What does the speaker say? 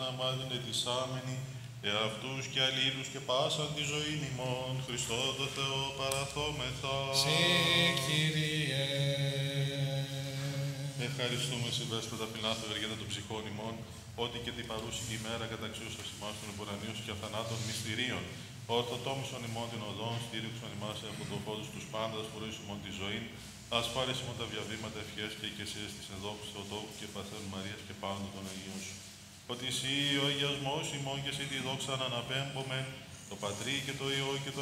αμάρτων ετισάμενοι, εαυτούς και αλλήλους και πάσαν τη ζωήν ημών, Χριστό το Θεό παραθόμεθα. Συ, Κύριε. Ευχαριστούμε σε δέσποτα φιλάθο εργέτα των ψυχών ημών, ότι και την παρούση ημέρα καταξίωσας ημάς των επουρανίων και αθανάτων μυστηρίων, ορθοτόμησον ημών την οδόν, στήριξον ημάς από το φόντος τους πάντας, φορείς ημών τη ζωή, ας πάρεις ημών τα διαβήματα ευχές και οικεσίες της ενδόξης Θεοτόκου και Παθέν Μαρίας και πάντων των Αγίων σου. Ότι εσύ ο αγιασμός ημών και εσύ τη δόξα αναπέμπομεν, το Πατρί και το Υιό και το